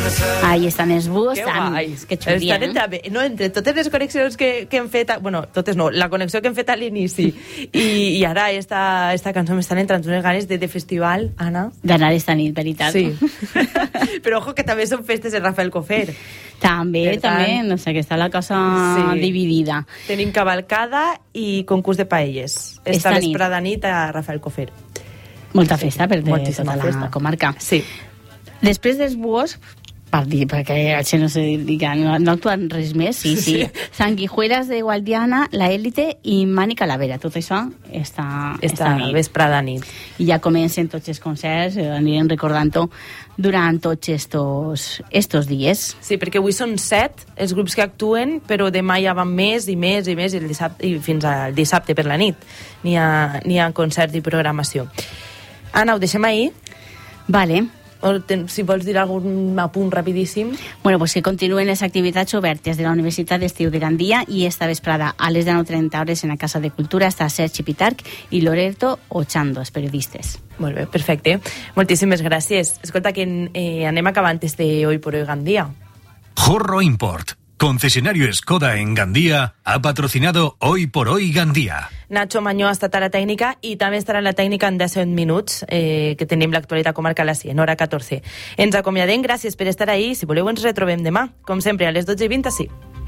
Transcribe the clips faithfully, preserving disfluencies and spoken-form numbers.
Ahí estan els bus, Que tan... guai. Que xulia, Estan entre, no, entre totes les connexions que, que hem fet, a, bueno, totes no, la connexió que hem fet a l'inici i, i ara esta, esta cançó m'estan entrant unes ganes de, de festival, Anna. D'anar esta nit, veritat. Sí. Però ojo que també són festes de Rafael Cofer. També, Per tant, també, no sé, que està la cosa sí. dividida. Tenim cavalcada i concurs de paelles. Esta, Esta nit. vesprada nit a Rafael Cofer. Molta festa per de Moltíssima tota la festa. comarca. Sí. Després dels buos, per dir, perquè això no se diga, no, no actuen res més, sí, sí. Sí. Sanguijuelas de Gualdiana, La Élite i Mani Calavera. Tot això està, Esta esta nit. vesprada nit. I ja comencen tots els concerts, eh, anirem recordant-ho durant tots estos, estos dies. Sí, perquè avui són set els grups que actuen, però demà ja van més i més i més i, el dissabte, i fins al dissabte per la nit. N'hi ha, n'hi ha concert i programació. Anna, ho deixem ahir? Vale. O ten, si vols dir algun apunt rapidíssim. Bueno, pues que continuen les activitats obertes de la Universitat d'Estiu de Gandia i esta vesprada a les dinou trenta hores en la Casa de Cultura està Sergi Pitarch i Loreto Ochando, els periodistes. Molt bé, perfecte. Moltíssimes gràcies. Escolta, que eh, anem acabant este Hoy por Hoy Gandia. Jorro Import, concesionario Skoda en Gandía, ha patrocinado Hoy por Hoy Gandía. Nacho Mañó ha estat a la tècnica i també estarà en la tècnica en disset minuts, eh, que tenim l'actualitat comarcal a en hora catorze. Ens acomiadem, gràcies per estar ahí. Si voleu ens retrobem demà, com sempre, a les dotze i vint, sí.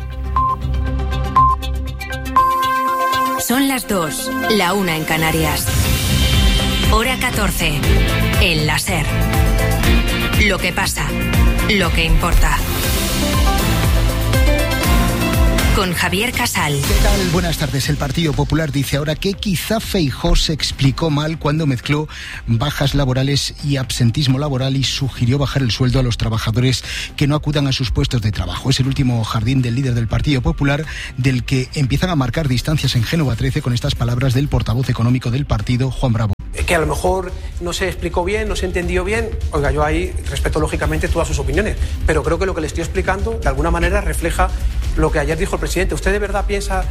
Son las dos, la una en Canarias. Hora catorce, en la SER. Lo que pasa, lo que importa. Con Javier Casal. ¿Qué tal? Buenas tardes. El Partido Popular dice ahora que quizá Feijóo se explicó mal cuando mezcló bajas laborales y absentismo laboral y sugirió bajar el sueldo a los trabajadores que no acudan a sus puestos de trabajo. Es el último jardín del líder del Partido Popular, del que empiezan a marcar distancias en Génova trece con estas palabras del portavoz económico del partido, Juan Bravo. Que a lo mejor no se explicó bien, no se entendió bien. Oiga, yo ahí respeto lógicamente todas sus opiniones, pero creo que lo que le estoy explicando de alguna manera refleja lo que ayer dijo el presidente. ¿Usted de verdad piensa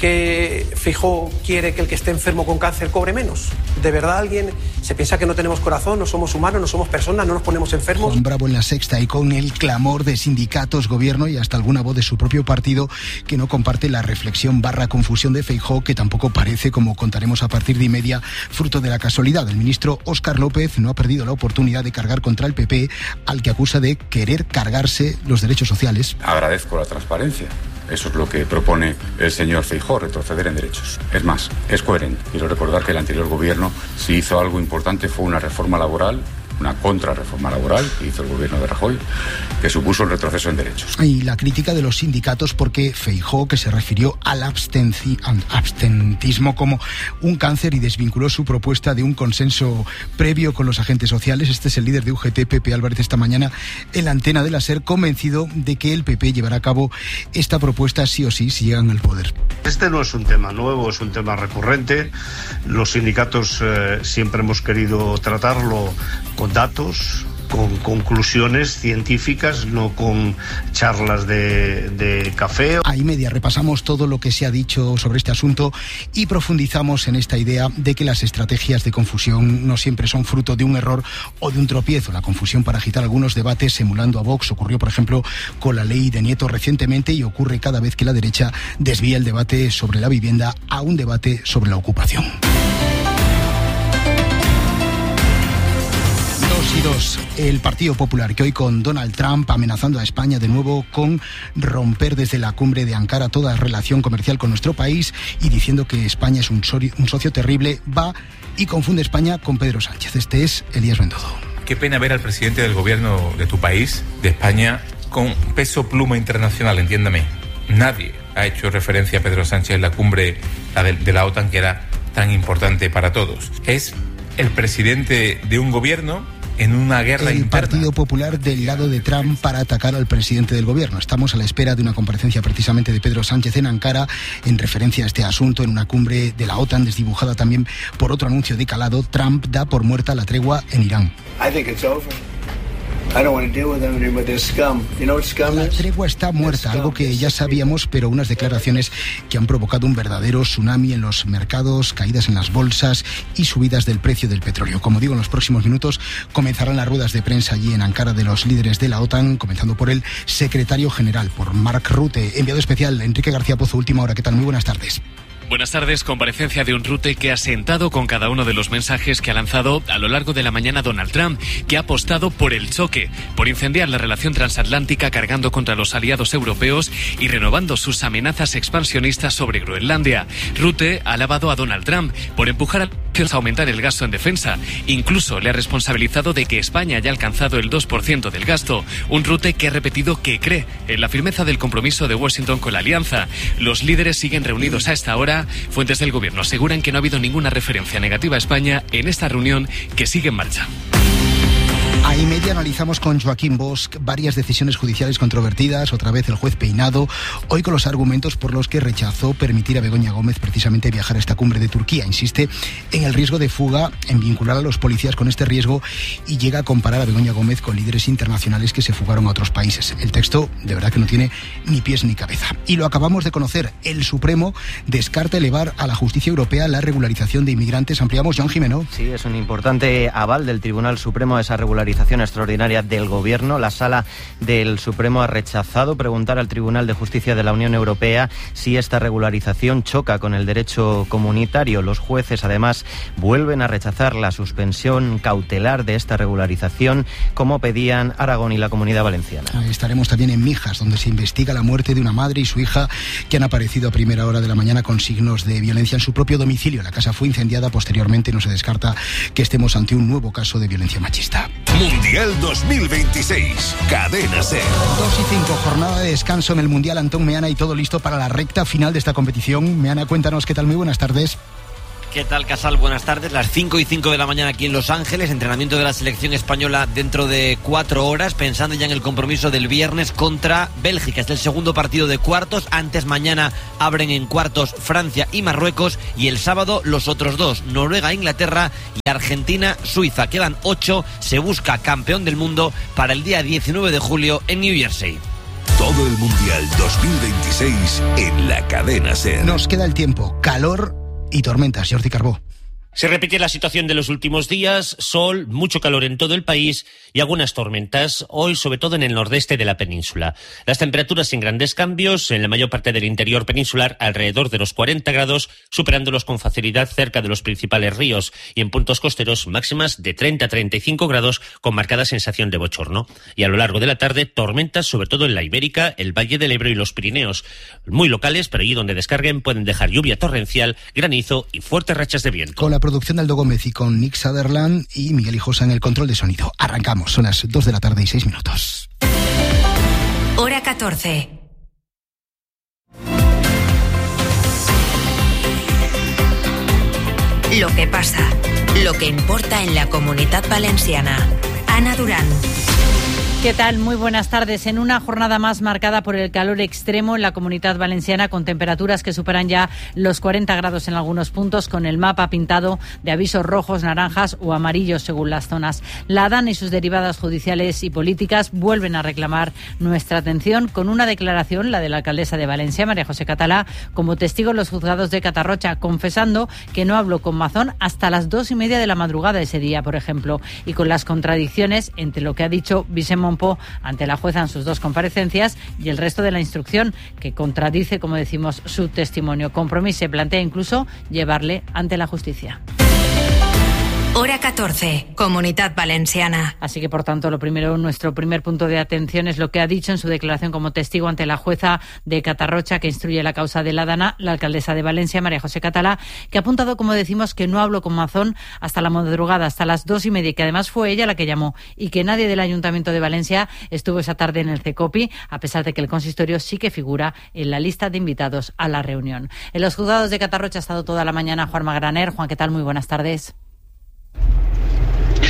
que Feijóo quiere que el que esté enfermo con cáncer cobre menos? ¿De verdad alguien se piensa que no tenemos corazón, no somos humanos, no somos personas, no nos ponemos enfermos? Juan Bravo en La Sexta, y con el clamor de sindicatos, gobierno y hasta alguna voz de su propio partido que no comparte la reflexión barra confusión de Feijóo, que tampoco parece, como contaremos a partir de y media, fruto de la casualidad. El ministro Óscar López no ha perdido la oportunidad de cargar contra el P P, al que acusa de querer cargarse los derechos sociales. Agradezco la transparencia. Eso es lo que propone el señor Feijóo, retroceder en derechos. Es más, es coherente. Quiero recordar que el anterior gobierno, si hizo algo importante, fue una reforma laboral, una contrarreforma laboral que hizo el gobierno de Rajoy, que supuso el retroceso en derechos. Y la crítica de los sindicatos porque Feijóo, que se refirió al, abstenci, al abstentismo como un cáncer y desvinculó su propuesta de un consenso previo con los agentes sociales. Este es el líder de U G T, Pepe Álvarez, esta mañana en la antena de la SER, convencido de que el P P llevará a cabo esta propuesta sí o sí si llegan al poder. Este no es un tema nuevo, es un tema recurrente. Los sindicatos eh, siempre hemos querido tratarlo con datos, con conclusiones científicas, no con charlas de, de café. A y media repasamos todo lo que se ha dicho sobre este asunto y profundizamos en esta idea de que las estrategias de confusión no siempre son fruto de un error o de un tropiezo. La confusión para agitar algunos debates emulando a Vox ocurrió, por ejemplo, con la ley de Nieto recientemente y ocurre cada vez que la derecha desvía el debate sobre la vivienda a un debate sobre la ocupación. Y dos, el Partido Popular, que hoy con Donald Trump amenazando a España de nuevo con romper desde la cumbre de Ankara toda relación comercial con nuestro país y diciendo que España es un, socio, un socio terrible, va y confunde España con Pedro Sánchez. Este es Elías Bendodo. Qué pena ver al presidente del gobierno de tu país, de España, con peso pluma internacional, entiéndame. Nadie ha hecho referencia a Pedro Sánchez en la cumbre la de, de la OTAN, que era tan importante para todos. Es el presidente de un gobierno en una guerra el interna. Partido Popular del lado de Trump para atacar al presidente del gobierno. Estamos a la espera de una comparecencia precisamente de Pedro Sánchez en Ankara en referencia a este asunto en una cumbre de la OTAN desdibujada también por otro anuncio de calado. Trump da por muerta la tregua en Irán. I think it's over. La tregua está muerta, algo que ya sabíamos, pero unas declaraciones que han provocado un verdadero tsunami en los mercados, caídas en las bolsas y subidas del precio del petróleo. Como digo, en los próximos minutos comenzarán las ruedas de prensa allí en Ankara de los líderes de la OTAN, comenzando por el secretario general, por Mark Rutte. Enviado especial, Enrique García Pozo, Última Hora. ¿Qué tal? Muy buenas tardes. Buenas tardes. Comparecencia de un Rutte que ha sentado con cada uno de los mensajes que ha lanzado a lo largo de la mañana Donald Trump, que ha apostado por el choque, por incendiar la relación transatlántica cargando contra los aliados europeos y renovando sus amenazas expansionistas sobre Groenlandia. Rutte ha alabado a Donald Trump por empujar a aumentar el gasto en defensa. Incluso le ha responsabilizado de que España haya alcanzado el dos por ciento del gasto. Un Rutte que ha repetido que cree en la firmeza del compromiso de Washington con la alianza. Los líderes siguen reunidos a esta hora. Fuentes del gobierno aseguran que no ha habido ninguna referencia negativa a España en esta reunión que sigue en marcha. A y media analizamos con Joaquín Bosch varias decisiones judiciales controvertidas, otra vez el juez Peinado, hoy con los argumentos por los que rechazó permitir a Begoña Gómez precisamente viajar a esta cumbre de Turquía. Insiste en el riesgo de fuga, en vincular a los policías con este riesgo y llega a comparar a Begoña Gómez con líderes internacionales que se fugaron a otros países. El texto de verdad que no tiene ni pies ni cabeza. Y lo acabamos de conocer, el Supremo descarta elevar a la justicia europea la regularización de inmigrantes. Ampliamos, John Jimeno. Sí, es un importante aval del Tribunal Supremo a esa regularización extraordinaria del Gobierno. La Sala del Supremo ha rechazado preguntar al Tribunal de Justicia de la Unión Europea si esta regularización choca con el derecho comunitario. Los jueces, además, vuelven a rechazar la suspensión cautelar de esta regularización, como pedían Aragón y la Comunidad Valenciana. Estaremos también en Mijas, donde se investiga la muerte de una madre y su hija que han aparecido a primera hora de la mañana con signos de violencia en su propio domicilio. La casa fue incendiada posteriormente. No se descarta que estemos ante un nuevo caso de violencia machista. Mundial dos mil veintiséis, Cadena SER. dos y cinco, jornada de descanso en el Mundial. Antón Meana, y todo listo para la recta final de esta competición. Meana, cuéntanos qué tal. Muy buenas tardes. ¿Qué tal, Casal? Buenas tardes. Las cinco y cinco de la mañana aquí en Los Ángeles. Entrenamiento de la selección española dentro de cuatro horas, pensando ya en el compromiso del viernes contra Bélgica. Es el segundo partido de cuartos. Antes, mañana abren en cuartos Francia y Marruecos. Y el sábado los otros dos, Noruega, Inglaterra y Argentina, Suiza. Quedan ocho. Se busca campeón del mundo para el día diecinueve de julio en New Jersey. Todo el Mundial dos mil veintiséis en la Cadena SER. Nos queda el tiempo. Calor y tormentas. Jordi Carbó. Se repite la situación de los últimos días, sol, mucho calor en todo el país y algunas tormentas, hoy sobre todo en el nordeste de la península. Las temperaturas sin grandes cambios, en la mayor parte del interior peninsular alrededor de los cuarenta grados, superándolos con facilidad cerca de los principales ríos, y en puntos costeros máximas de treinta a treinta y cinco grados con marcada sensación de bochorno. Y a lo largo de la tarde, tormentas sobre todo en la Ibérica, el Valle del Ebro y los Pirineos, muy locales, pero allí donde descarguen pueden dejar lluvia torrencial, granizo y fuertes rachas de viento. Con la producción de Aldo Gómez y con Nick Sutherland y Miguel Hijosa en el control de sonido. Arrancamos, son las dos de la tarde y seis minutos. Hora catorce. Lo que pasa, lo que importa en la Comunitat Valenciana. Ana Durán. ¿Qué tal? Muy buenas tardes. En una jornada más marcada por el calor extremo en la Comunidad Valenciana, con temperaturas que superan ya los cuarenta grados en algunos puntos, con el mapa pintado de avisos rojos, naranjas o amarillos según las zonas. La ADAN y sus derivadas judiciales y políticas vuelven a reclamar nuestra atención con una declaración, la de la alcaldesa de Valencia, María José Catalá, como testigo en los juzgados de Catarrocha, confesando que no habló con Mazón hasta las dos y media de la madrugada ese día, por ejemplo, y con las contradicciones entre lo que ha dicho Vicent ante la jueza en sus dos comparecencias y el resto de la instrucción, que contradice, como decimos, su testimonio. Compromís se plantea incluso llevarle ante la justicia. Hora catorce, Comunitat Valenciana. Así que, por tanto, lo primero, nuestro primer punto de atención es lo que ha dicho en su declaración como testigo ante la jueza de Catarrocha, que instruye la causa de la DANA, la alcaldesa de Valencia, María José Catalá, que ha apuntado, como decimos, que no habló con Mazón hasta la madrugada, hasta las dos y media, y que además fue ella la que llamó, y que nadie del Ayuntamiento de Valencia estuvo esa tarde en el CECOPI, a pesar de que el consistorio sí que figura en la lista de invitados a la reunión. En los juzgados de Catarrocha ha estado toda la mañana Juan Magraner. Juan, ¿qué tal? Muy buenas tardes.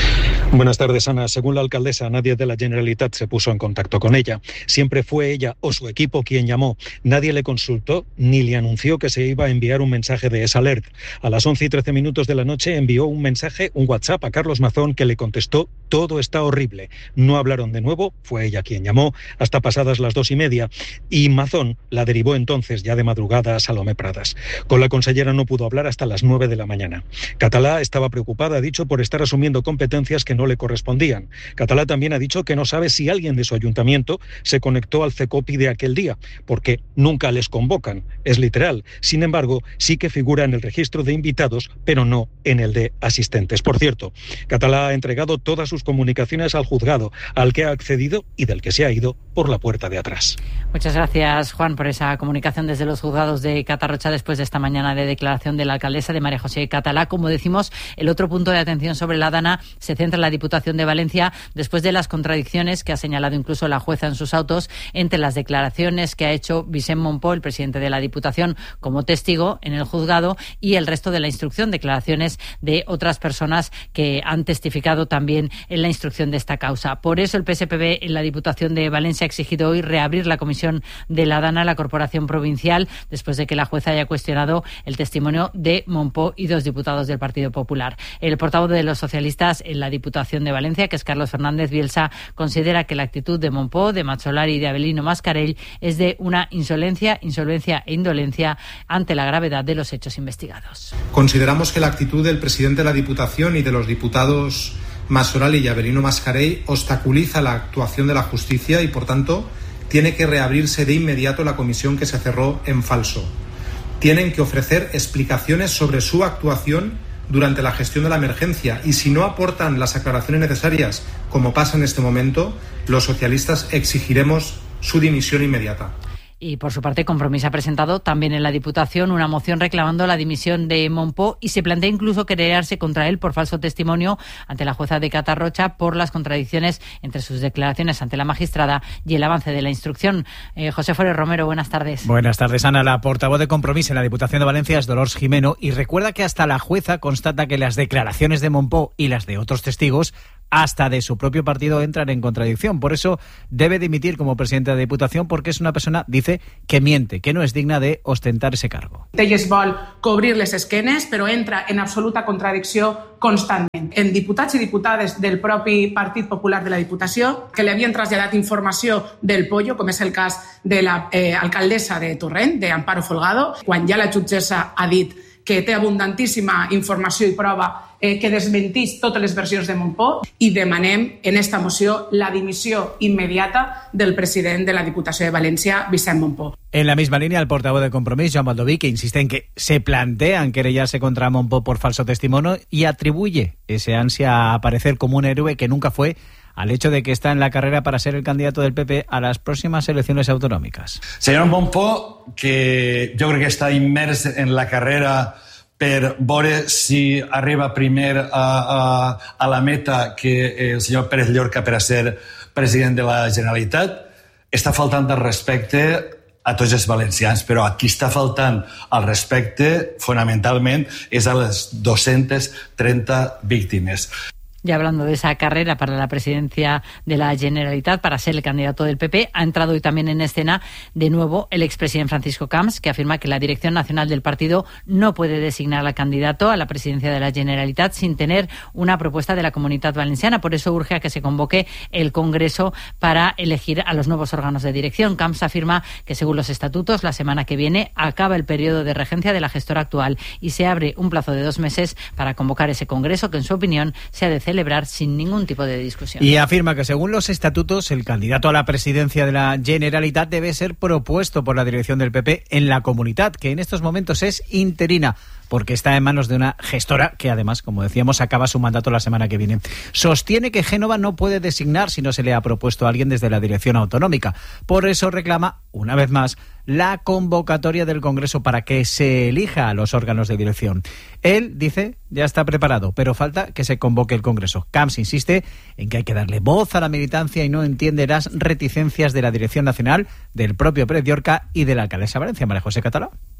Buenas tardes, Ana. Según la alcaldesa, nadie de la Generalitat se puso en contacto con ella. Siempre fue ella o su equipo quien llamó. Nadie le consultó ni le anunció que se iba a enviar un mensaje de S-Alert. A las once y trece minutos de la noche envió un mensaje, un WhatsApp a Carlos Mazón, que le contestó: todo está horrible. No hablaron de nuevo, fue ella quien llamó, hasta pasadas las dos y media. Y Mazón la derivó entonces, ya de madrugada, a Salomé Pradas. Con la consellera no pudo hablar hasta las nueve de la mañana. Catalá estaba preocupada, ha dicho, por estar asumiendo competencias que no le correspondían. Catalá también ha dicho que no sabe si alguien de su ayuntamiento se conectó al CECOPI de aquel día, porque nunca les convocan. Es literal. Sin embargo, sí que figura en el registro de invitados, pero no en el de asistentes. Por cierto, Catalá ha entregado todas sus comunicaciones al juzgado, al que ha accedido y del que se ha ido por la puerta de atrás. Muchas gracias, Juan, por esa comunicación desde los juzgados de Catarrocha después de esta mañana de declaración de la alcaldesa, de María José Catalá. Como decimos, el otro punto de atención sobre la Dana se centra en la Diputación de Valencia después de las contradicciones que ha señalado incluso la jueza en sus autos entre las declaraciones que ha hecho Vicent Mompó, el presidente de la Diputación, como testigo en el juzgado, y el resto de la instrucción, declaraciones de otras personas que han testificado también en la instrucción de esta causa. Por eso el P S P B en la Diputación de Valencia ha exigido hoy reabrir la comisión de la Dana, la corporación provincial, después de que la jueza haya cuestionado el testimonio de Mompó y dos diputados del Partido Popular. El portavoz de los socialistas en la Diputación de Valencia, que es Carlos Fernández Bielsa, considera que la actitud de Mompó, de Macholari y de Avelino Mascarell es de una insolencia, insolvencia e indolencia ante la gravedad de los hechos investigados. Consideramos que la actitud del presidente de la Diputación y de los diputados Macholari y Avelino Mascarell obstaculiza la actuación de la justicia y, por tanto, tiene que reabrirse de inmediato la comisión que se cerró en falso. Tienen que ofrecer explicaciones sobre su actuación durante la gestión de la emergencia, y si no aportan las aclaraciones necesarias, como pasa en este momento, los socialistas exigiremos su dimisión inmediata. Y por su parte, Compromís ha presentado también en la Diputación una moción reclamando la dimisión de Mompó y se plantea incluso querellarse contra él por falso testimonio ante la jueza de Catarrocha por las contradicciones entre sus declaraciones ante la magistrada y el avance de la instrucción. Eh, José Forés Romero, buenas tardes. Buenas tardes, Ana. La portavoz de Compromís en la Diputación de Valencia es Dolors Jimeno y recuerda que hasta la jueza constata que las declaraciones de Mompó y las de otros testigos, hasta de su propio partido, entran en contradicción. Por eso debe dimitir como presidente de la Diputación, porque es una persona, dice, que miente, que no es digna de ostentar ese cargo. Elles vol cobrir les esquenes, però entra en absoluta contradicció constantment. En diputats i diputades del propi Partit Popular de la Diputació que li havien traslladat informació del pollo, com és el cas de l'alcaldessa de Torrent, d'Amparo Folgado, quan ja la jutgessa ha dit que té abundantíssima informació i prova eh, que desmentís totes les versions de Mompó, i demanem en esta moció la dimissió immediata del president de la Diputació de València, Vicent Mompó. En la misma línea, el portavoz de Compromís, Joan Baldoví, que insiste en que se plantean querellarse contra Mompó por falso testimonio y atribuye ese ansia a aparecer como un héroe que nunca fue al hecho de que está en la carrera para ser el candidato del P P a las próximas elecciones autonòmiques. Senyor Mompó, que jo crec que està immers en la carrera per veure si arriba primer a, a, a la meta que el senyor Pérez Llorca per a ser president de la Generalitat, està faltant el respecte a tots els valencians, però aquí està faltant el respecte, fonamentalment, és a les dos-centes trenta víctimes. Ya hablando de esa carrera para la presidencia de la Generalitat, para ser el candidato del P P, ha entrado hoy también en escena de nuevo el expresidente Francisco Camps, que afirma que la dirección nacional del partido no puede designar al candidato a la presidencia de la Generalitat sin tener una propuesta de la Comunitat Valenciana. Por eso urge a que se convoque el Congreso para elegir a los nuevos órganos de dirección. Camps afirma que, según los estatutos, la semana que viene acaba el periodo de regencia de la gestora actual y se abre un plazo de dos meses para convocar ese Congreso, que en su opinión se ha de celebrar celebrar sin ningún tipo de discusión. Y afirma que según los estatutos el candidato a la presidencia de la Generalitat debe ser propuesto por la dirección del P P en la Comunitat, que en estos momentos es interina porque está en manos de una gestora que además, como decíamos, acaba su mandato la semana que viene. Sostiene que Génova no puede designar si no se le ha propuesto a alguien desde la dirección autonómica. Por eso reclama, una vez más, la convocatoria del Congreso para que se elija a los órganos de dirección. Él, dice, ya está preparado, pero falta que se convoque el Congreso. Camps insiste en que hay que darle voz a la militancia y no entiende las reticencias de la Dirección Nacional, del propio Pérez Llorca y de la alcaldesa de Valencia, María José Catalá.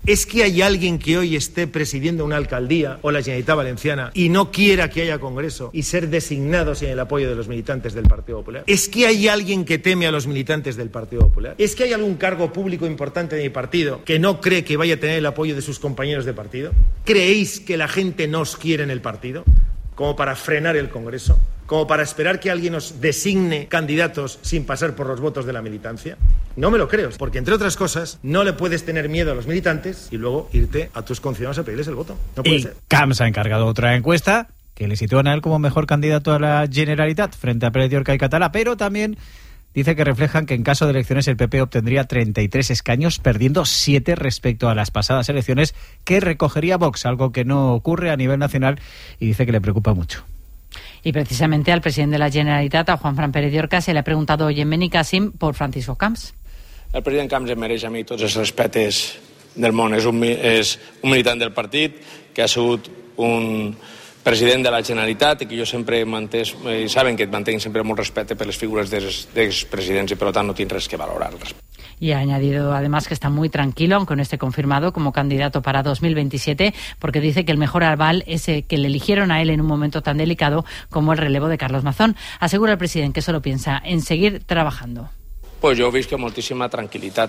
¿Es que hay alguien que hoy esté presidiendo una alcaldía o la Generalitat Valenciana y no quiera que haya congreso y ser designados sin el apoyo de los militantes del Partido Popular? ¿Es que hay alguien que teme a los militantes del Partido Popular? ¿Es que hay algún cargo público importante de mi partido que no cree que vaya a tener el apoyo de sus compañeros de partido? ¿Creéis que la gente nos quiere en el partido como para frenar el congreso? ¿Como para esperar que alguien nos designe candidatos sin pasar por los votos de la militancia? No me lo creo, porque entre otras cosas no le puedes tener miedo a los militantes y luego irte a tus conciudadanos a pedirles el voto. No puede y ser. Camps ha encargado otra encuesta que le sitúa a él como mejor candidato a la Generalitat frente a Pérez Llorca y Català, pero también dice que reflejan que en caso de elecciones el P P obtendría treinta y tres escaños, perdiendo siete respecto a las pasadas elecciones que recogería Vox, algo que no ocurre a nivel nacional, y dice que le preocupa mucho. Y precisamente al presidente de la Generalitat, a Juanfran Pérez Llorca, se le ha preguntado hoy en Benicàssim por Francisco Camps. El president Camps em mereix a mi tots els respectes del món. És un, és un militant del partit que ha sigut un president de la Generalitat i que jo sempre he mantès, i saben que mantenc sempre molt respecte per les figures dels, dels presidents i per tant no tinc res que valorar. Y ha añadido además que está muy tranquilo, aunque no esté confirmado, como candidato para dos mil veintisiete, porque dice que el mejor aval es que le eligieron a él en un momento tan delicado como el relevo de Carlos Mazón. Asegura el presidente que solo piensa en seguir trabajando. Pues jo visc amb moltíssima tranquil·litat.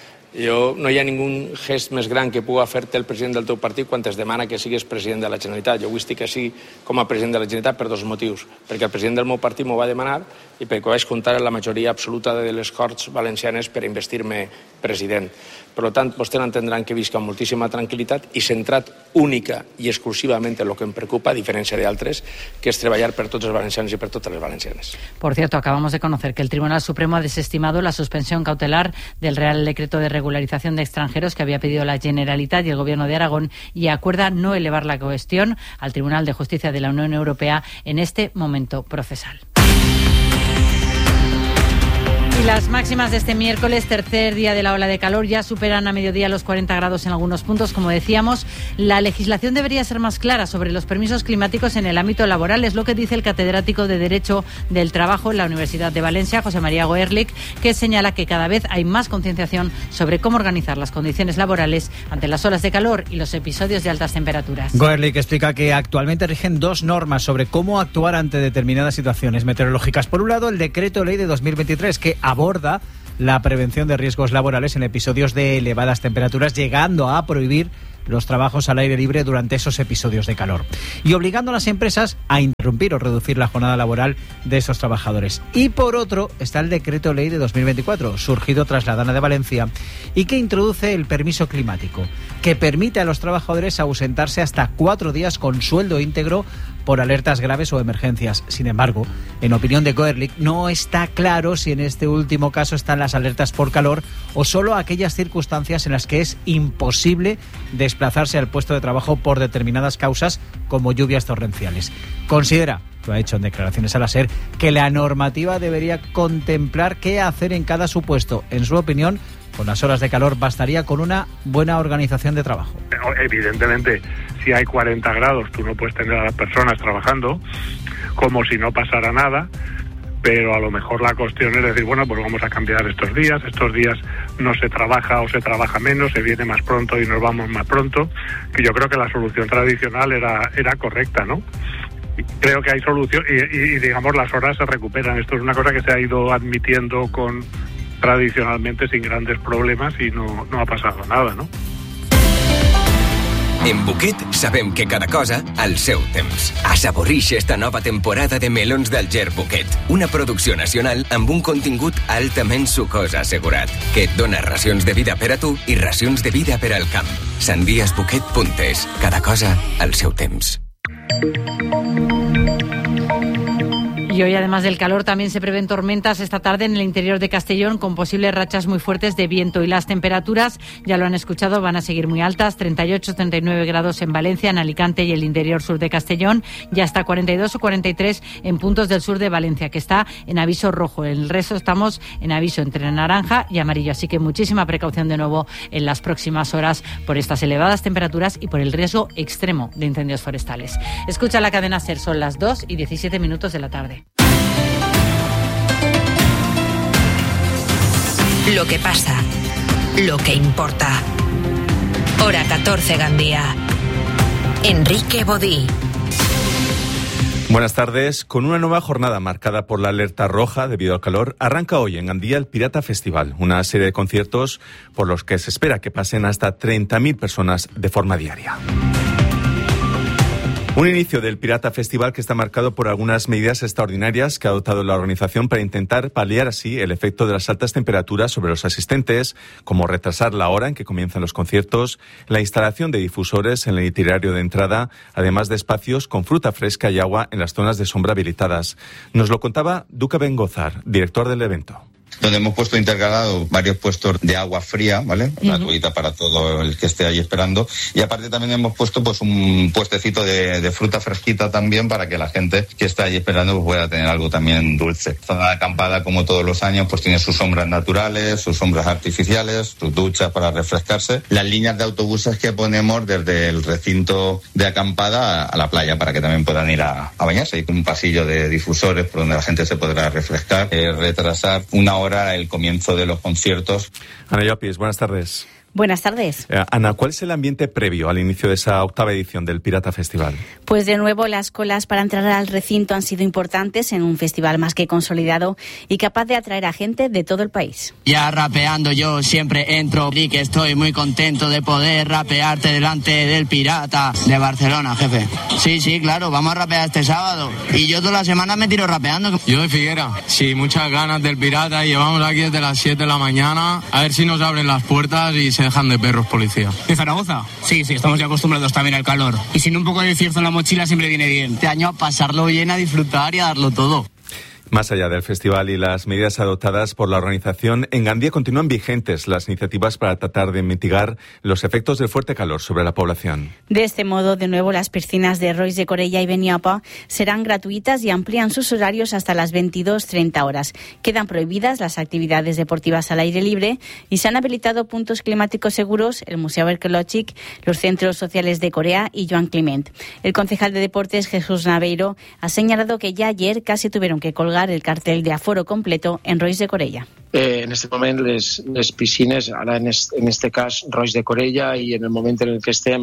Jo, no hi ha ningú gest més gran que puga fer-te el president del teu partit quan es demana que siguis president de la Generalitat. Jo vull dir que sí com a president de la Generalitat per dos motius. Perquè el president del meu partit m'ho va demanar i perquè vaig comptar en la majoria absoluta de les Corts Valencianes per investir-me president. Per tant, vostès entendran que visc amb moltíssima tranquil·litat i centrat única i exclusivament en el que em preocupa, a diferència d'altres, que és treballar per tots els valencians i per totes les valencianes. Por cierto, acabamos de conocer que el Tribunal Supremo ha desestimado la suspensión cautelar del Real Decreto de Regularización de Extranjeros que había pedido la Generalitat y el Gobierno de Aragón y acuerda no elevar la cuestión al Tribunal de Justicia de la Unión Europea en este momento procesal. Y las máximas de este miércoles, tercer día de la ola de calor, ya superan a mediodía los cuarenta grados en algunos puntos. Como decíamos, la legislación debería ser más clara sobre los permisos climáticos en el ámbito laboral. Es lo que dice el catedrático de Derecho del Trabajo en la Universidad de Valencia, José María Goerlich, que señala que cada vez hay más concienciación sobre cómo organizar las condiciones laborales ante las olas de calor y los episodios de altas temperaturas. Goerlich explica que actualmente rigen dos normas sobre cómo actuar ante determinadas situaciones meteorológicas. Por un lado, el Decreto Ley de dos mil veintitrés, que aborda la prevención de riesgos laborales en episodios de elevadas temperaturas, llegando a prohibir los trabajos al aire libre durante esos episodios de calor y obligando a las empresas a interrumpir o reducir la jornada laboral de esos trabajadores. Y por otro está el Decreto Ley de dos mil veinticuatro, surgido tras la Dana de Valencia, y que introduce el permiso climático, que permite a los trabajadores ausentarse hasta cuatro días con sueldo íntegro por alertas graves o emergencias. Sin embargo, en opinión de Goerlich, no está claro si en este último caso están las alertas por calor o solo aquellas circunstancias en las que es imposible desplazarse al puesto de trabajo por determinadas causas como lluvias torrenciales. Considera, lo ha hecho en declaraciones a la SER, que la normativa debería contemplar qué hacer en cada supuesto. En su opinión, con las horas de calor bastaría con una buena organización de trabajo. Evidentemente, si hay cuarenta grados, tú no puedes tener a las personas trabajando como si no pasara nada, pero a lo mejor la cuestión es decir, bueno, pues vamos a cambiar estos días, estos días no se trabaja o se trabaja menos, se viene más pronto y nos vamos más pronto, que yo creo que la solución tradicional era, era correcta, ¿no? Creo que hay solución y, y, y digamos las horas se recuperan. Esto es una cosa que se ha ido admitiendo con tradicionalmente sin grandes problemas y no, no ha pasado nada, ¿no? En Buquet sabem que cada cosa al seu temps. Assaborix esta nova temporada de melons del Ger Buquet, una producció nacional amb un contingut altament sucós assegurat, que et dona racions de vida per a tu i racions de vida per al camp. sandies buquet punt es. Cada cosa al seu temps. Y hoy, además del calor, también se prevén tormentas esta tarde en el interior de Castellón con posibles rachas muy fuertes de viento. Y las temperaturas, ya lo han escuchado, van a seguir muy altas. treinta y ocho, treinta y nueve grados en Valencia, en Alicante y el interior sur de Castellón. Y hasta cuarenta y dos o cuarenta y tres en puntos del sur de Valencia, que está en aviso rojo. En el resto estamos en aviso entre naranja y amarillo. Así que muchísima precaución de nuevo en las próximas horas por estas elevadas temperaturas y por el riesgo extremo de incendios forestales. Escucha la cadena SER, son las dos y diecisiete minutos de la tarde. Lo que pasa, lo que importa. Hora catorce Gandía. Enrique Bodí. Buenas tardes. Con una nueva jornada marcada por la alerta roja debido al calor, arranca hoy en Gandía el Pirata Festival, una serie de conciertos por los que se espera que pasen hasta treinta mil personas de forma diaria. Un inicio del Pirata Festival que está marcado por algunas medidas extraordinarias que ha adoptado la organización para intentar paliar así el efecto de las altas temperaturas sobre los asistentes, como retrasar la hora en que comienzan los conciertos, la instalación de difusores en el itinerario de entrada, además de espacios con fruta fresca y agua en las zonas de sombra habilitadas. Nos lo contaba Duca Bengozar, director del evento. Donde hemos puesto intercalado varios puestos de agua fría, ¿vale? Uh-huh. Gratuita para todo el que esté ahí esperando. Y aparte también hemos puesto pues un puestecito de, de fruta fresquita también para que la gente que está ahí esperando pues, pueda tener algo también dulce. Zona de acampada, como todos los años, pues tiene sus sombras naturales, sus sombras artificiales, sus duchas para refrescarse. Las líneas de autobuses que ponemos desde el recinto de acampada a la playa para que también puedan ir a, a bañarse. Hay un pasillo de difusores por donde la gente se podrá refrescar, eh, retrasar una hora el comienzo de los conciertos. Ana Llopis, buenas tardes. Buenas tardes. Eh, Ana, ¿cuál es el ambiente previo al inicio de esa octava edición del Pirata Festival? Pues de nuevo las colas para entrar al recinto han sido importantes en un festival más que consolidado y capaz de atraer a gente de todo el país. Ya rapeando yo siempre entro y que estoy muy contento de poder rapearte delante del Pirata de Barcelona, jefe. Sí, sí, claro, vamos a rapear este sábado. Y yo toda la semana me tiro rapeando. Yo de Figuera, sí, muchas ganas del Pirata y llevamos aquí desde las siete de la mañana a ver si nos abren las puertas y se dejan de perros policía. ¿De Zaragoza? Sí, sí, estamos ya acostumbrados también al calor. Y sin un poco de cierzo en la mochila siempre viene bien. Este año a pasarlo bien, a disfrutar y a darlo todo. Más allá del festival y las medidas adoptadas por la organización, en Gandía continúan vigentes las iniciativas para tratar de mitigar los efectos del fuerte calor sobre la población. De este modo, de nuevo, las piscinas de Rois de Corella y Beniapa serán gratuitas y amplían sus horarios hasta las veintidós treinta horas. Quedan prohibidas las actividades deportivas al aire libre y se han habilitado puntos climáticos seguros, el Museo Arqueològic, los centros sociales de Corea y Joan Climent. El concejal de Deportes, Jesús Naveiro, ha señalado que ya ayer casi tuvieron que colgar el cartel de aforo completo en Rois de Corella. Eh, en este moment les, les piscines, ara en, est, en este cas Rois de Corella, i en el moment en el que estem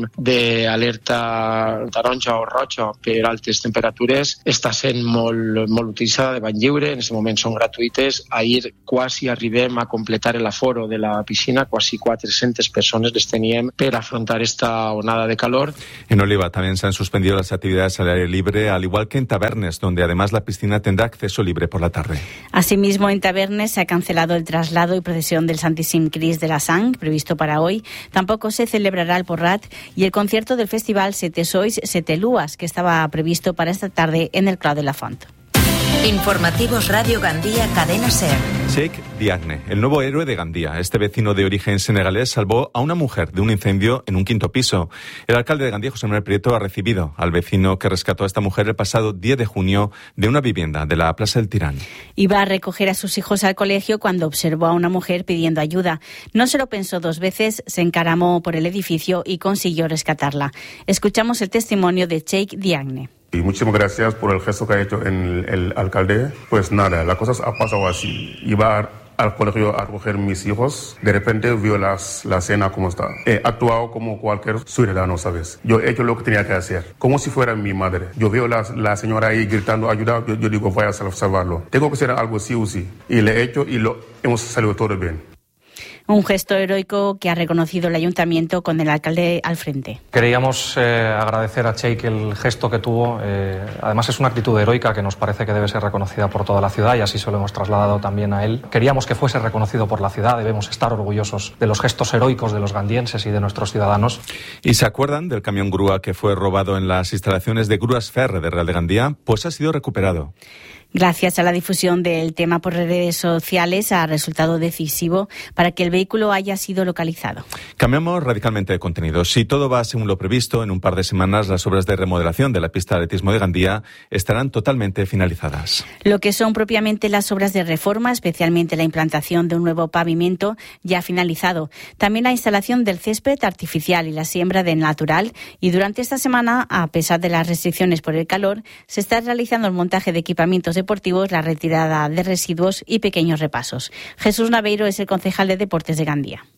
d'alerta taronja o roja per altes temperatures, està sent molt, molt utilitzada de bany lliure, en aquest moment són gratuïtes. Ahir quasi arribem a completar l'aforo de la piscina, quasi cuatrocientas personas les teníem per afrontar esta onada de calor. En Oliva también se han suspendido las actividades al aire libre, al igual que en Tabernes, donde además la piscina tendrá acceso libre por la tarde. Asimismo, en Tabernes se ha cancelado el traslado y procesión del Santíssim Crist de la Sang, previsto para hoy. Tampoco se celebrará el Porrat y el concierto del festival Sete Sois, Sete Luas, que estaba previsto para esta tarde en el Clau de la Font. Informativos Radio Gandía, Cadena SER. Cheikh Diagne, el nuevo héroe de Gandía. Este vecino de origen senegalés salvó a una mujer de un incendio en un quinto piso. El alcalde de Gandía, José Manuel Prieto, ha recibido al vecino que rescató a esta mujer el pasado diez de junio de una vivienda de la Plaza del Tirán. Iba a recoger a sus hijos al colegio cuando observó a una mujer pidiendo ayuda. No se lo pensó dos veces, se encaramó por el edificio y consiguió rescatarla. Escuchamos el testimonio de Cheikh Diagne. Y muchísimas gracias por el gesto que ha hecho el, el alcalde. Pues nada, la cosa ha pasado así. Iba al colegio a recoger mis hijos. De repente vio las, la escena como está. He actuado como cualquier ciudadano, ¿sabes? Yo he hecho lo que tenía que hacer, como si fuera mi madre. Yo veo la, la señora ahí gritando ayuda, yo, yo digo voy a salvarlo. Tengo que hacer algo sí o sí. Y le he hecho y lo hemos salido todo bien. Un gesto heroico que ha reconocido el ayuntamiento con el alcalde al frente. Queríamos eh, agradecer a Cheikh el gesto que tuvo. Eh, además es una actitud heroica que nos parece que debe ser reconocida por toda la ciudad y así se lo hemos trasladado también a él. Queríamos que fuese reconocido por la ciudad. Debemos estar orgullosos de los gestos heroicos de los gandienses y de nuestros ciudadanos. ¿Y se acuerdan del camión grúa que fue robado en las instalaciones de Grúas Ferre de Real de Gandía? Pues ha sido recuperado. Gracias a la difusión del tema por redes sociales ha resultado decisivo para que el vehículo haya sido localizado. Cambiamos radicalmente de contenido. Si todo va según lo previsto, en un par de semanas las obras de remodelación de la pista de atletismo de Gandía estarán totalmente finalizadas. Lo que son propiamente las obras de reforma, especialmente la implantación de un nuevo pavimento, ya ha finalizado. También la instalación del césped artificial y la siembra de natural. Y durante esta semana, a pesar de las restricciones por el calor, se está realizando el montaje de equipamientos deportivos, la retirada de residuos y pequeños repasos. Jesús Naveiro es el concejal de Deportes de Gandía.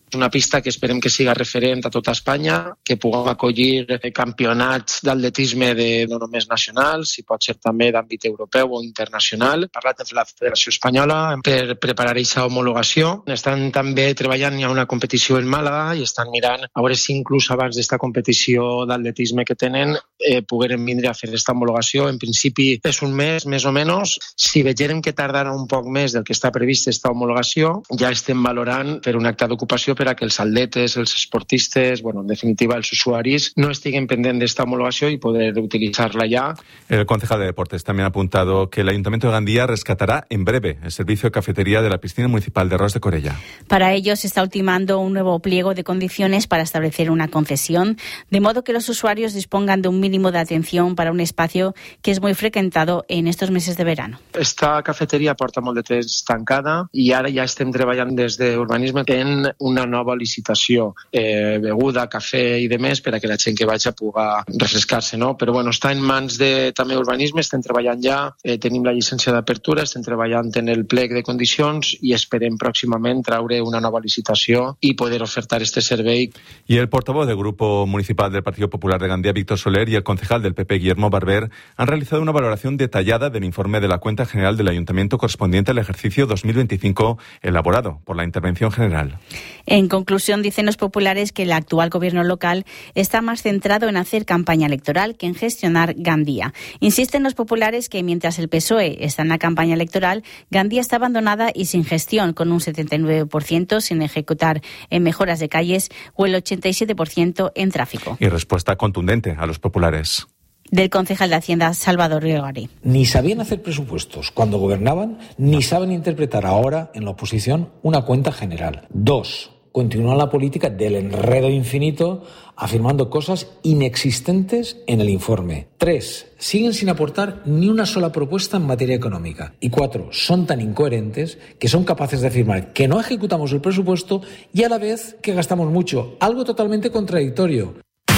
Una pista que esperem que siga referent a tota Espanya, que puguem acollir campionats d'atletisme de, no només nacionals, si pot ser també d'àmbit europeu o internacional. He parlat amb la Federació Espanyola per preparar aquesta homologació. Estan també treballant, hi ha una competició en Màlaga i estan mirant a veure si inclús abans d'esta competició d'atletisme que tenen eh, pogueren vindre a fer aquesta homologació. En principi és un mes, més o menys. Si vegérem que tardarà un poc més del que està previst aquesta homologació, ja estem valorant fer un acte d'ocupació per a que els atletes, els esportistes, bueno, en definitiva els usuaris, no estiguen pendents d'esta homologació y poder utilizarla ya. El concejal de Deportes también ha apuntado que el Ayuntamiento de Gandía rescatará en breve el servicio de cafetería de la piscina municipal de Ros de Corella. Para ello se está ultimando un nuevo pliego de condiciones para establecer una concesión, de modo que los usuarios dispongan de un mínimo de atención para un espacio que es muy frecuentado en estos meses de verano. Esta cafeteria porta molt de temps tancada i ara ja estem treballant des d'Urbanisme en una nova licitació, eh, beguda, cafè i demés per a que la gent que vagi puga refrescar-se, no? Però bueno, està en mans de també Urbanisme, estem treballant ja, eh, tenim la llicència d'apertura, estem treballant en el plec de condicions i esperem pròximament traure una nova licitació i poder ofertar este servei. Y el portavoz del Grupo Municipal del Partido Popular de Gandía, Víctor Soler, y el concejal del P P, Guillermo Barber, han realizado una valoración detallada del informe de la cuenta general del Ayuntamiento correspondiente al ejercicio dos mil veinticinco, elaborado por la Intervención General. En conclusión, dicen los populares que el actual gobierno local está más centrado en hacer campaña electoral que en gestionar Gandía. Insisten los populares que mientras el P S O E está en la campaña electoral, Gandía está abandonada y sin gestión, con un setenta y nueve por ciento sin ejecutar en mejoras de calles o el ochenta y siete por ciento en tráfico. Y respuesta contundente a los populares. Del concejal de Hacienda, Salvador Riogari. Ni sabían hacer presupuestos cuando gobernaban, ni saben interpretar ahora, en la oposición, una cuenta general. Dos, continúan la política del enredo infinito, afirmando cosas inexistentes en el informe. Tres, siguen sin aportar ni una sola propuesta en materia económica. Y cuatro, son tan incoherentes que son capaces de afirmar que no ejecutamos el presupuesto y a la vez que gastamos mucho, algo totalmente contradictorio.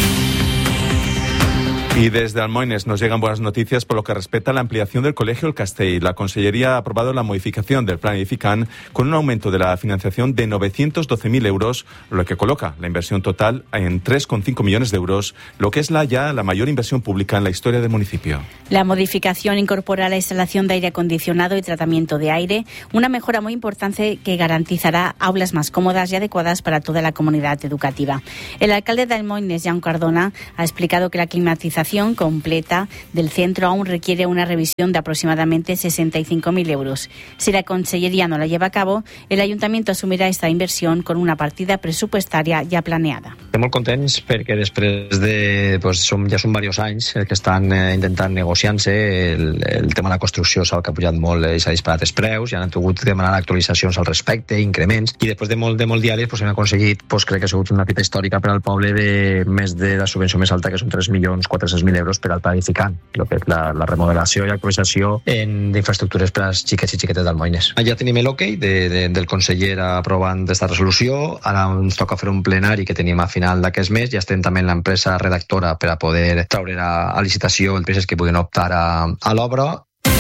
Y desde Almoines nos llegan buenas noticias por lo que respecta a la ampliación del Colegio El Castell. La Consellería ha aprobado la modificación del plan Edifican con un aumento de la financiación de novecientos doce mil euros, lo que coloca la inversión total en tres coma cinco millones de euros, lo que es la ya la mayor inversión pública en la historia del municipio. La modificación incorpora la instalación de aire acondicionado y tratamiento de aire, una mejora muy importante que garantizará aulas más cómodas y adecuadas para toda la comunidad educativa. El alcalde de Almoines, Jaume Cardona, ha explicado que la climatización completa del centro aún requiere una revisión de aproximadamente sesenta y cinco mil euros. Si la Consellería no la lleva a cabo, el Ayuntamiento asumirá esta inversión con una partida presupuestaria ja planeada. Estem molt contents perquè després de, pues, som, ja són diversos anys el que estan eh, intentant negociant-se, el, el tema de la construcció s'ha que ha pujat molt i eh, s'ha disparat els preus, ja han hagut de demanar actualitzacions al respecte, increments, i després de molt de molt diàleg pues, hem aconseguit, pues, crec que ha sigut una fita històrica per al poble de més de la subvenció més alta, que són tres milions quatre-cents mil euros per al pla Edifican, el que és la, la remodelació i actualització d'infraestructures per als xiquets i xiquetes d'Almoines. Ja tenim l'ok de, de, del conseller aprovant aquesta resolució, ara ens toca fer un plenari que tenim a final d'aquest mes, ja estem també en l'empresa redactora per a poder traure a, a licitació empreses que puguin optar a, a l'obra.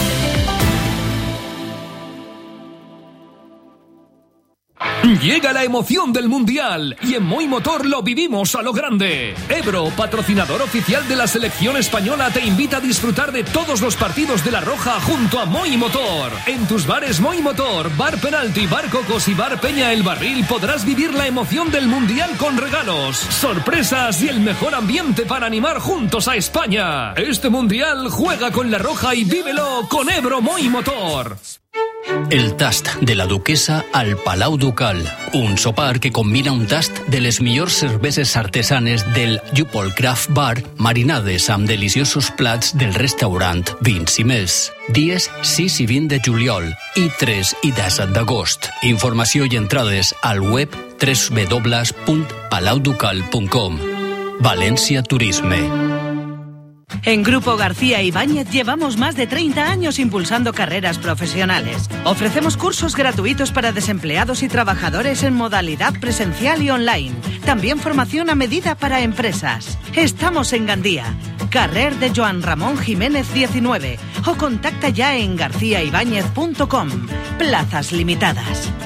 Llega la emoción del Mundial y en Moi Motor lo vivimos a lo grande. Ebro, patrocinador oficial de la selección española, te invita a disfrutar de todos los partidos de La Roja junto a Moi Motor. En tus bares Moi Motor, Bar Penalti, Bar Cocos y Bar Peña El Barril podrás vivir la emoción del Mundial con regalos, sorpresas y el mejor ambiente para animar juntos a España. Este Mundial juega con La Roja y vívelo con Ebro Moi Motor. El tast de la duquesa al Palau Ducal. Un sopar que combina un tast de les millors cerveses artesanes del Jupol Craft Bar marinades amb deliciosos plats del restaurant Vins i més. Dies sis i vint de juliol i tres i disset d'agost. Informació i entrades al web w w w punt palau ducal punt com. València Turisme. En Grupo García Ibáñez llevamos más de treinta años impulsando carreras profesionales. Ofrecemos cursos gratuitos para desempleados y trabajadores en modalidad presencial y online. También formación a medida para empresas. Estamos en Gandía, carrer de Joan Ramón Jiménez diecinueve, o contacta ya en garcía ibáñez punto com. Plazas limitadas.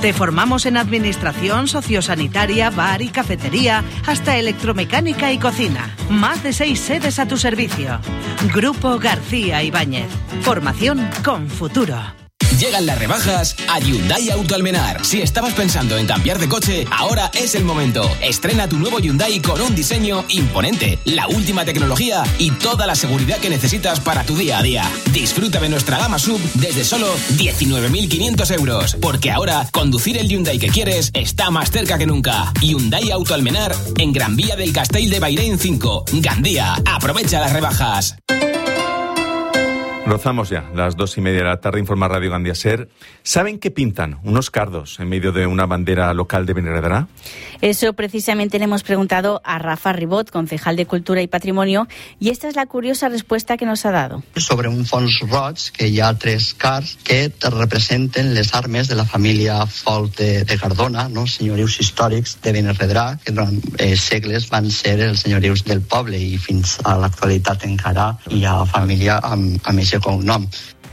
Te formamos en administración, sociosanitaria, bar y cafetería, hasta electromecánica y cocina. Más de seis sedes a tu servicio. Grupo García Ibáñez. Formación con futuro. Llegan las rebajas a Hyundai Auto Almenar. Si estabas pensando en cambiar de coche, ahora es el momento. Estrena tu nuevo Hyundai con un diseño imponente, la última tecnología y toda la seguridad que necesitas para tu día a día. Disfruta de nuestra gama sub desde solo diecinueve mil quinientos euros. Porque ahora, conducir el Hyundai que quieres está más cerca que nunca. Hyundai Auto Almenar en Gran Vía del Castell de Bairén cinco, Gandía. Aprovecha las rebajas. Rozamos ya las dos y media de la tarde, informa Radio Gandía Ser. ¿Saben qué pintan unos cardos en medio de una bandera local de Benirredrà? Eso precisamente le hemos preguntado a Rafa Ribot, concejal de Cultura y Patrimonio, y esta es la curiosa respuesta que nos ha dado. Sobre un fons roig que hi ha tres cards que representen les armes de la família Folk de, de Cardona, no? Senyorius històrics de Benirredrà, que durant eh, segles van ser els senyorius del poble i fins a l'actualitat encara hi ha família amb, amb aquest cognom.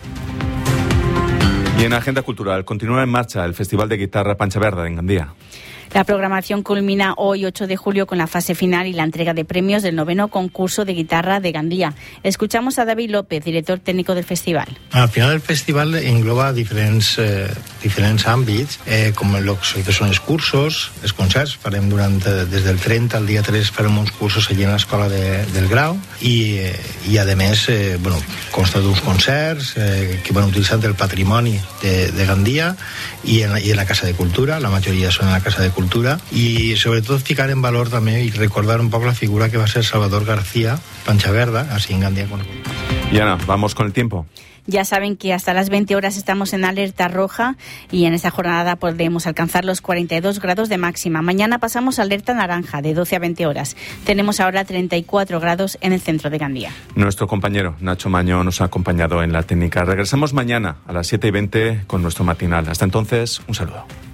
Y en Agenda Cultural continúa en marcha el Festival de Guitarra Pancha Verda en Gandía. La programación culmina hoy, ocho de julio, con la fase final y la entrega de premios del noveno concurso de guitarra de Gandía. Escuchamos a David López, director técnico del festival. Al final el festival engloba diferents, eh, diferents àmbits, eh, com el que són els cursos, els concerts. Farem durant, des del trenta al dia tres farem uns cursos allí a l'escola de, del Grau i, eh, i a més eh, bueno, consta d'uns concerts eh, que van utilitzant el patrimoni de, de Gandía i en, i en la Casa de Cultura, la majoria són en la Casa de Cultura. Cultura y sobre todo ficar en valor también y recordar un poco la figura que va a ser Salvador García Pancha Verda, así en Gandía. Y Ana, vamos con el tiempo. Ya saben que hasta las veinte horas estamos en alerta roja y en esta jornada podemos alcanzar los cuarenta y dos grados de máxima. Mañana pasamos a alerta naranja de doce a veinte horas. Tenemos ahora treinta y cuatro grados en el centro de Gandía. Nuestro compañero Nacho Maño nos ha acompañado en la técnica. Regresamos mañana a las siete y veinte con nuestro matinal. Hasta entonces, un saludo.